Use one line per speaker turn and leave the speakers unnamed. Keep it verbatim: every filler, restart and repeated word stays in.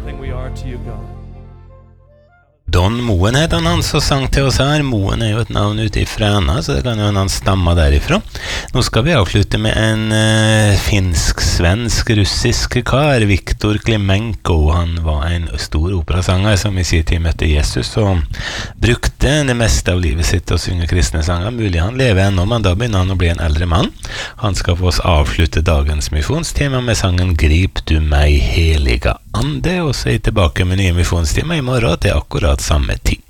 everything we are to you, God.
Don Moen heter han, han som sang til oss her. Moen er jo et navn ute i Fræna, så det kan jo han stammer derifra. Nå skal vi avslutte med en uh, finsk-svensk-russisk kar, Viktor Klimenko. Han var en stor operasanger som i sin tid møtte Jesus, og brukte det meste av livet sitt å synge kristne sanger. Mulig han lever ennå, men da begynner han å bli en eldre mann. Han skal få oss avslutte dagens misjonstema med sangen «Grip du meg, heliga ande», og så er jeg tilbake med nye misjonstema i morgen til akkurat samme tid.